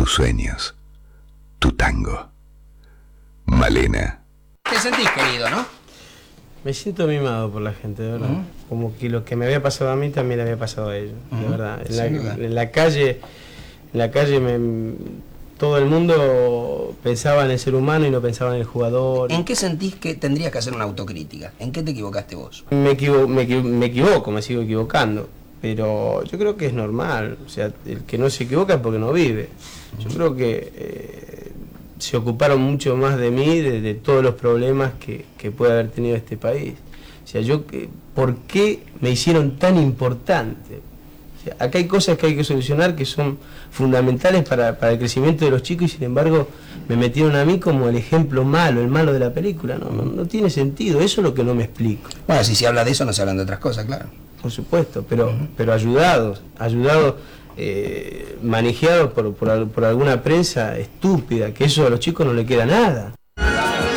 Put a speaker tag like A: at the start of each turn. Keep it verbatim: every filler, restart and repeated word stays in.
A: tus sueños, tu tango. Malena.
B: Te sentís querido, ¿no?
C: Me siento mimado por la gente, de verdad. Uh-huh. Como que lo que me había pasado a mí también le había pasado a ellos, uh-huh. de verdad. En la, en la calle, en la calle me, todo el mundo pensaba en el ser humano y no pensaba en el jugador.
B: ¿En qué sentís que tendrías que hacer una autocrítica? ¿En qué te equivocaste vos?
C: Me, equivo, me, me equivoco, me sigo equivocando. Pero yo creo que es normal. O sea, el que no se equivoca es porque no vive. Yo uh-huh. creo que eh, se ocuparon mucho más de mí, de, de todos los problemas que, que puede haber tenido este país. O sea, yo, ¿por qué me hicieron tan importante? O sea, acá hay cosas que hay que solucionar que son fundamentales para, para el crecimiento de los chicos y sin embargo me metieron a mí como el ejemplo malo, el malo de la película. No, no, no tiene sentido, eso es lo que no me explico.
B: Bueno, si se habla de eso no se hablan de otras cosas, claro.
C: Por supuesto, pero, uh-huh. pero ayudados, ayudados, eh, manejados por, por, por alguna prensa estúpida, que eso a los chicos no le queda nada.